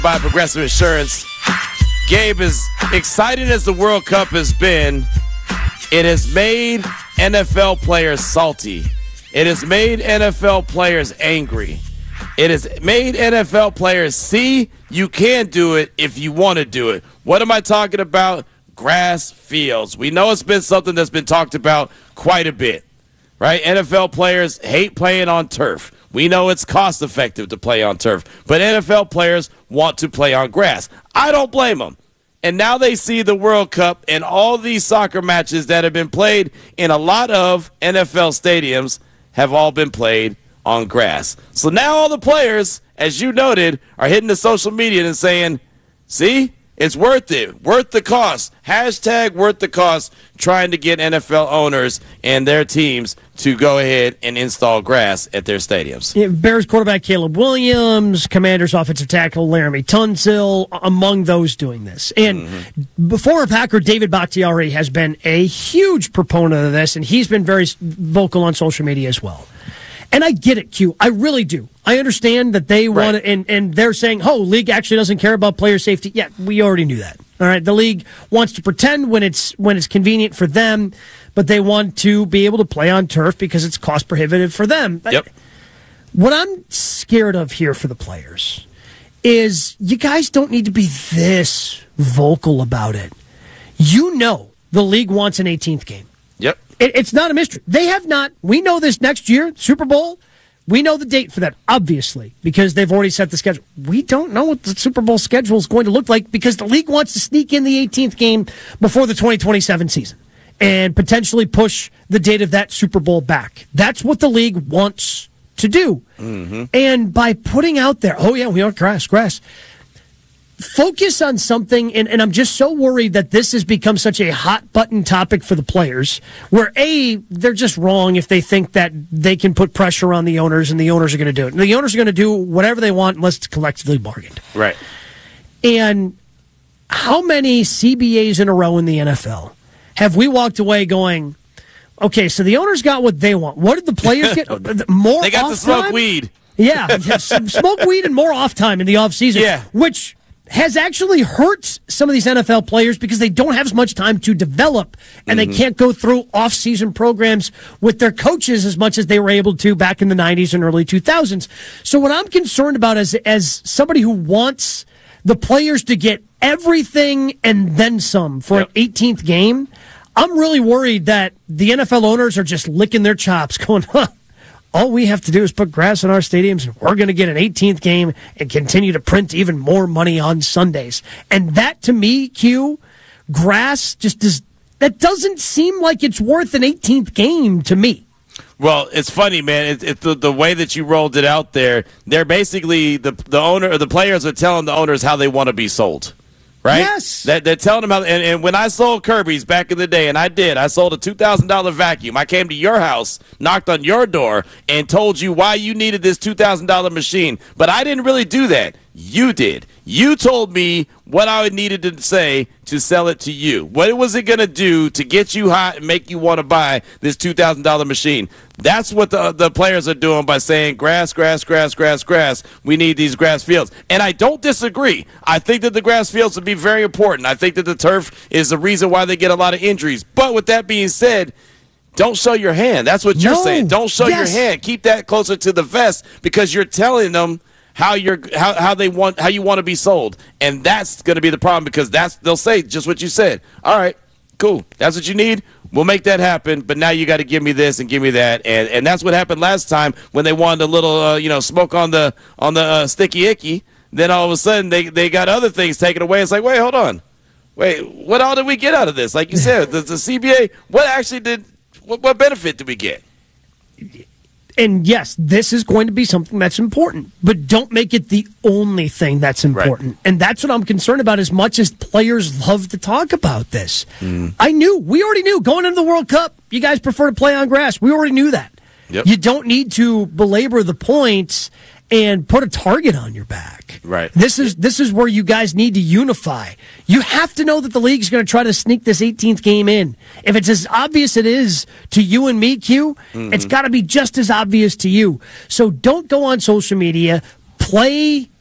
By Progressive Insurance. Gabe, as exciting as the World Cup has been, it has made NFL players salty. It has made NFL players angry. It has made NFL players see you can do it if you want to do it. What am I talking about? Grass fields. We know it's been something that's been talked about quite a bit, right? NFL players hate playing on turf. We know it's cost effective to play on turf, but NFL players want to play on grass. I don't blame them. And now they see the World Cup and all these soccer matches that have been played in a lot of NFL stadiums have all been played on grass. So now all the players, as you noted, are hitting the social media and saying, see, it's worth it, worth the cost. Hashtag worth the cost, trying to get NFL owners and their teams to go ahead and install grass at their stadiums. Yeah, Bears quarterback Caleb Williams, Commanders offensive tackle Laramie Tunsil, among those doing this. And former Packer David Bakhtiari has been a huge proponent of this, and he's been very vocal on social media as well. And I get it, Q. I really do. I understand that they want to, and they're saying, oh, league actually doesn't care about player safety. Yeah, we already knew that. All right, the league wants to pretend when it's convenient for them, but they want to be able to play on turf because it's cost prohibitive for them. Yep. What I'm scared of here for the players is you guys don't need to be this vocal about it. You know the league wants an 18th game. Yep. It's not a mystery. They have not. We know this next year, Super Bowl. We know the date for that, obviously, because they've already set the schedule. We don't know what the Super Bowl schedule is going to look like because the league wants to sneak in the 18th game before the 2027 season and potentially push the date of that Super Bowl back. That's what the league wants to do. Mm-hmm. And by putting out there, oh, yeah, we want grass. Focus on something, and I'm just so worried that this has become such a hot-button topic for the players, where, A, they're just wrong if they think that they can put pressure on the owners, and the owners are going to do it. And the owners are going to do whatever they want unless it's collectively bargained. Right. And how many CBAs in a row in the NFL have we walked away going, okay, so the owners got what they want. What did the players get? More They got to smoke time? weed. Yeah, smoke weed and more off time in the offseason. Yeah. Which has actually hurt some of these NFL players because they don't have as much time to develop and they can't go through off-season programs with their coaches as much as they were able to back in the 90s and early 2000s. So what I'm concerned about as somebody who wants the players to get everything and then some for an 18th game, I'm really worried that the NFL owners are just licking their chops going, all we have to do is put grass in our stadiums, and we're going to get an 18th game and continue to print even more money on Sundays. And that, to me, Q, grass that doesn't seem like it's worth an 18th game to me. Well, it's funny, man. It's the way that you rolled it out there. They're basically the owner or the players are telling the owners how they want to be sold. Right? Yes. They're telling them how, and when I sold Kirby's back in the day, and I sold a $2,000 vacuum. I came to your house, knocked on your door, and told you why you needed this $2,000 machine. But I didn't really do that. You did. You told me what I needed to say to sell it to you. What was it going to do to get you hot and make you want to buy this $2,000 machine? That's what the players are doing by saying grass. We need these grass fields. And I don't disagree. I think that the grass fields would be very important. I think that the turf is the reason why they get a lot of injuries. But with that being said, don't show your hand. That's what you're saying. Don't show your hand. Keep that closer to the vest because you're telling them how you want to be sold, and that's going to be the problem because they'll say just what you said. All right, cool. That's what you need. We'll make that happen. But now you got to give me this and give me that, and that's what happened last time when they wanted a little smoke on the sticky icky. Then all of a sudden they got other things taken away. It's like, wait, hold on, what all did we get out of this? Like you said, the CBA. What benefit did we get? And yes, this is going to be something that's important, but don't make it the only thing that's important. Right. And that's what I'm concerned about as much as players love to talk about this. We already knew going into the World Cup, you guys prefer to play on grass. We already knew that. Yep. You don't need to belabor the points and put a target on your back. Right. This is where you guys need to unify. You have to know that the league's going to try to sneak this 18th game in. If it's as obvious it is to you and me, Q, it's got to be just as obvious to you. So don't go on social media. Play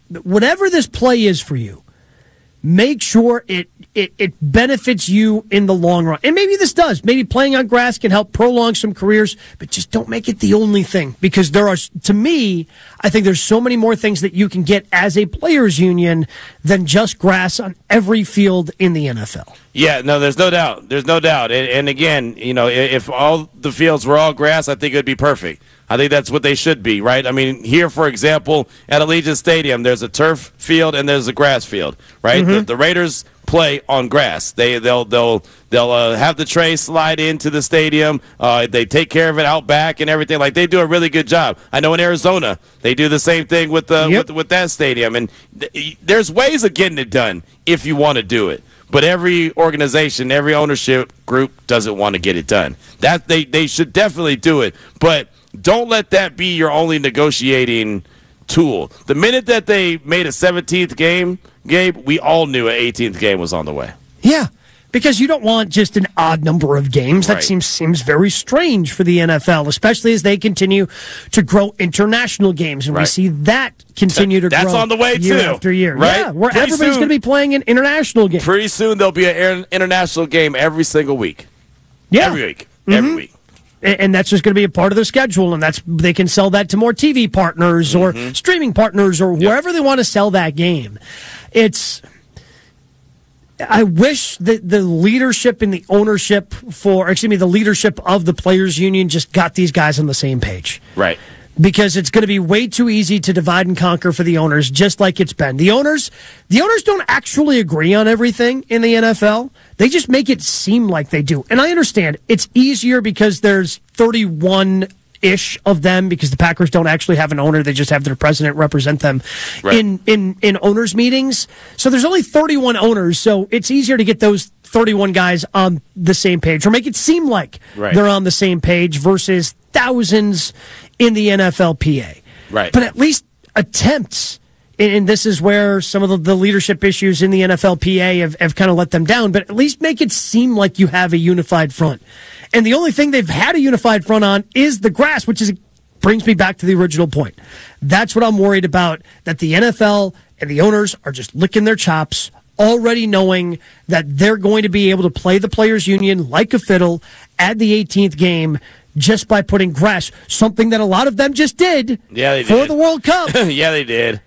whatever this play is for you, make sure it benefits you in the long run. And maybe this does. Maybe playing on grass can help prolong some careers, but just don't make it the only thing. Because there are, to me, I think there's so many more things that you can get as a players union than just grass on every field in the NFL. Yeah, no, there's no doubt. There's no doubt. And again, if all the fields were all grass, I think it would be perfect. I think that's what they should be, right? I mean, here, for example, at Allegiant Stadium, there's a turf field and there's a grass field, right? Mm-hmm. The Raiders play on grass. They'll have the tray slide into the stadium. They take care of it out back and everything. Like, they do a really good job. I know in Arizona they do the same thing with with that stadium. And there's ways of getting it done if you want to do it. But every organization, every ownership group doesn't want to get it done. That they should definitely do it, but don't let that be your only negotiating tool. The minute that they made a 17th game, Gabe, we all knew an 18th game was on the way. Yeah, because you don't want just an odd number of games. That Right. seems very strange for the NFL, especially as they continue to grow international games. And we Right. see that continue to grow. That's on the way, year too, after year. right? Yeah, where Pretty everybody's soon- going to be playing an international game. Pretty soon there'll be an international game every single week. Yeah. Every week. Every week. And that's just going to be a part of their schedule, and they can sell that to more TV partners or streaming partners or wherever they want to sell that game. I wish that the leadership and the ownership the leadership of the players union just got these guys on the same page. Right. Because it's going to be way too easy to divide and conquer for the owners, just like it's been. The owners don't actually agree on everything in the NFL. They just make it seem like they do. And I understand it's easier because there's 31-ish of them, because the Packers don't actually have an owner. They just have their president represent them in owners' meetings. So there's only 31 owners, so it's easier to get those 31 guys on the same page, or make it seem like they're on the same page versus thousands in the NFLPA. Right. But at least attempts, and this is where some of the leadership issues in the NFLPA have kind of let them down, but at least make it seem like you have a unified front. And the only thing they've had a unified front on is the grass, which brings me back to the original point. That's what I'm worried about, that the NFL and the owners are just licking their chops, already knowing that they're going to be able to play the players union like a fiddle at the 18th game just by putting grass, something that a lot of them just did for the World Cup. Yeah, they did.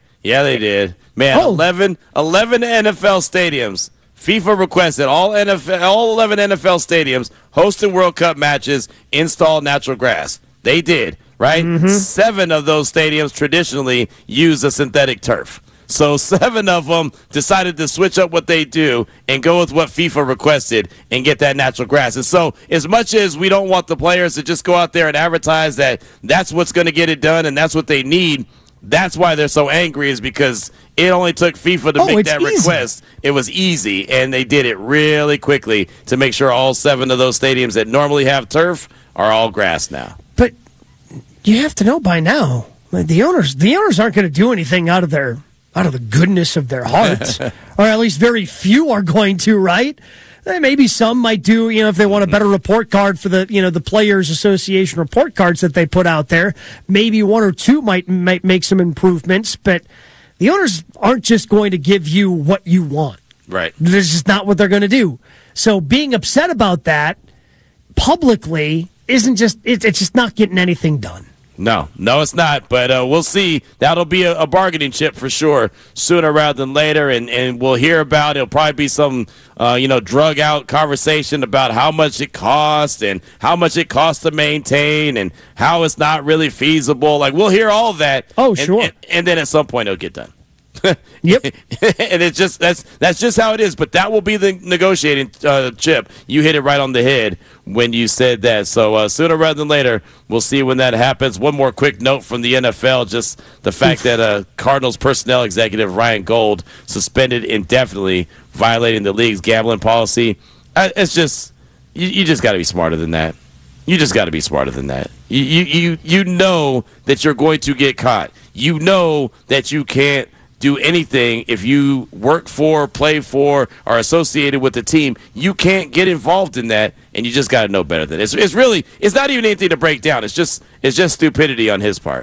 Man, 11 NFL stadiums. FIFA requested all 11 NFL stadiums hosting World Cup matches install natural grass. They did, right? 7 of those stadiums traditionally use a synthetic turf. So 7 of them decided to switch up what they do and go with what FIFA requested and get that natural grass. And so as much as we don't want the players to just go out there and advertise that that's what's going to get it done and that's what they need, that's why they're so angry, is because it only took FIFA to make that request. It was easy, and they did it really quickly to make sure all 7 of those stadiums that normally have turf are all grass now. But you have to know by now, the owners aren't going to do anything out of the goodness of their hearts, or at least very few are going to, right? Maybe some might do, if they want a better report card for the Players Association report cards that they put out there. Maybe 1 or 2 might make some improvements, but the owners aren't just going to give you what you want. Right. This is not what they're going to do. So being upset about that publicly it's just not getting anything done. No, it's not. But we'll see. That'll be a bargaining chip for sure sooner rather than later. And we'll hear about it. It'll probably be some, drug out conversation about how much it costs and how much it costs to maintain and how it's not really feasible. Like, we'll hear all that. Oh, sure. And then at some point it'll get done. Yep. And it's just that's just how it is. But that will be the negotiating chip. You hit it right on the head when you said that. So sooner rather than later, we'll see when that happens. One more quick note from the NFL: just the fact that Cardinals personnel executive Ryan Gold suspended indefinitely, violating the league's gambling policy. It's just you just got to be smarter than that. You just got to be smarter than that. You know that you're going to get caught. You know that you can't do anything if you work for, play for, are associated with the team. You can't get involved in that, and you just got to know better than it. It's not even anything to break down. It's just stupidity on his part.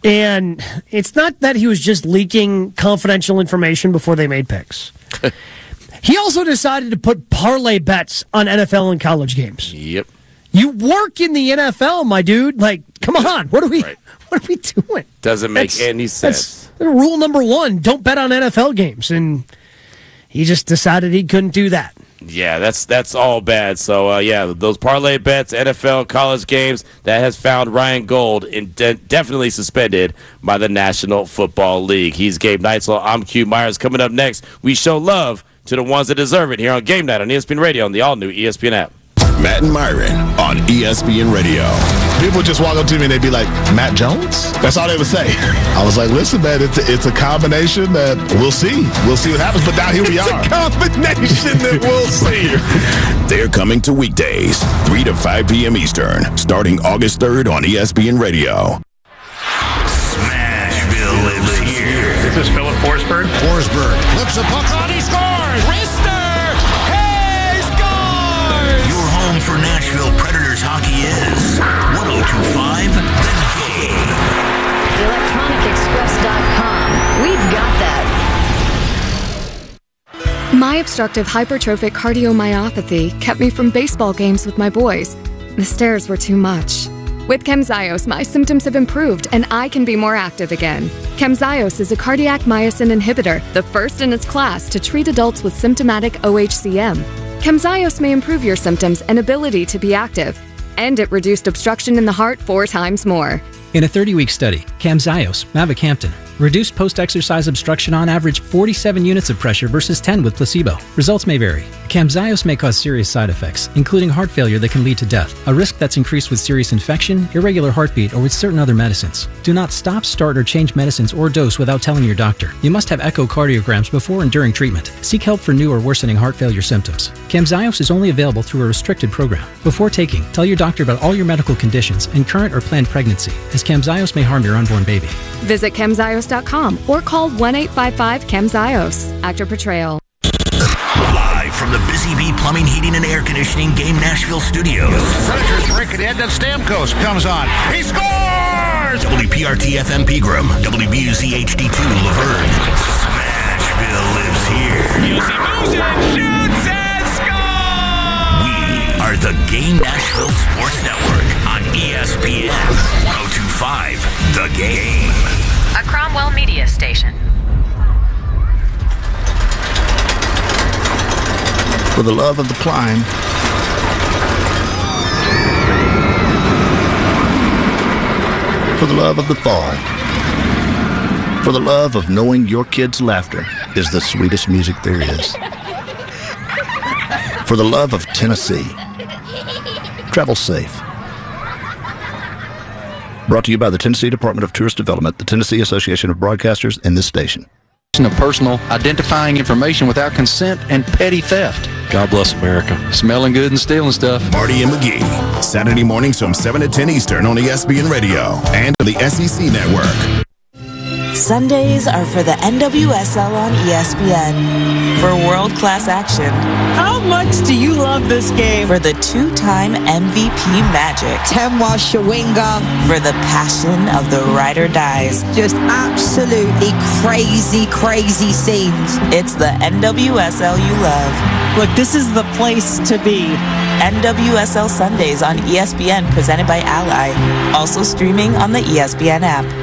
And it's not that he was just leaking confidential information before they made picks. He also decided to put parlay bets on NFL and college games. Yep. You work in the NFL, my dude. Like, come on. What are we doing? Doesn't make any sense. That's rule number 1. Don't bet on NFL games. And he just decided he couldn't do that. Yeah, that's all bad. So, those parlay bets, NFL, college games, that has found Ryan Gold definitely suspended by the National Football League. He's Gabe Neitzel. I'm Q Myers. Coming up next, we show love to the ones that deserve it here on Game Night on ESPN Radio on the all-new ESPN app. Matt and Myron on ESPN Radio. People would just walk up to me and they'd be like, Matt Jones? That's all they would say. I was like, listen, man, it's a combination that we'll see. We'll see what happens, but now here we are. It's a combination that we'll see. They're coming to weekdays, 3 to 5 p.m. Eastern, starting August 3rd on ESPN Radio. Smashville lives here. This is Philip Forsberg. Forsberg flips a puck on, he scores! For Nashville Predators hockey is 102.5 The Game. ElectronicExpress.com. We've got that. My obstructive hypertrophic cardiomyopathy kept me from baseball games with my boys. The stairs were too much. With Camzyos, my symptoms have improved and I can be more active again. Camzyos is a cardiac myosin inhibitor, the first in its class to treat adults with symptomatic OHCM. Camzyos may improve your symptoms and ability to be active, and it reduced obstruction in the heart 4 times more. In a 30-week study, Camzyos, mavacamten, reduced post-exercise obstruction on average 47 units of pressure versus 10 with placebo. Results may vary. Camzyos may cause serious side effects, including heart failure that can lead to death, a risk that's increased with serious infection, irregular heartbeat, or with certain other medicines. Do not stop, start, or change medicines or dose without telling your doctor. You must have echocardiograms before and during treatment. Seek help for new or worsening heart failure symptoms. Camzyos is only available through a restricted program. Before taking, tell your doctor about all your medical conditions and current or planned pregnancy, as Camzyos may harm your unborn baby. Visit Camzyos.com or call 1-855-CAMZYOS. Actor portrayal. Live from the Busy Bee Plumbing, Heating, and Air Conditioning Game Nashville studios. Predators break it in, then Stamkos comes on. He scores! WPRT FM Pegram, WBUZ HD2 Laverne. Smashville lives here. Yossi moves it, shoots, and scores! We are the Game Nashville Sports Network on ESPN 102.5 The Game. A Cromwell Media Station. For the love of the climb. For the love of the fall. For the love of knowing your kids' laughter is the sweetest music there is. For the love of Tennessee. Travel safe. Brought to you by the Tennessee Department of Tourist Development, the Tennessee Association of Broadcasters, and this station. Of personal identifying information without consent and petty theft. God bless America. Smelling good and stealing stuff. Marty and McGee, Saturday mornings from 7 to 10 Eastern on ESPN Radio and the SEC Network. Sundays are for the NWSL on ESPN. For world-class action. How much do you love this game? For the 2-time MVP Magic. Temwa Shawinga. For the passion of the ride or dies. Just absolutely crazy, crazy scenes. It's the NWSL you love. Look, this is the place to be. NWSL Sundays on ESPN, presented by Ally. Also streaming on the ESPN app.